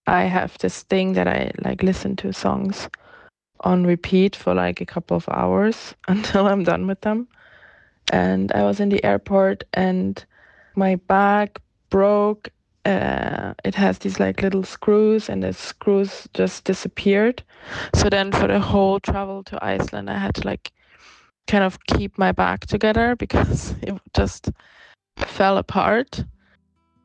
I have this thing that I like listen to songs on repeat for like a couple of hours until I'm done with them. And I was in the airport and my bag broke. It has these like little screws and the screws just disappeared. So then for the whole travel to Iceland, I had to like kind of keep my bag together because it just fell apart.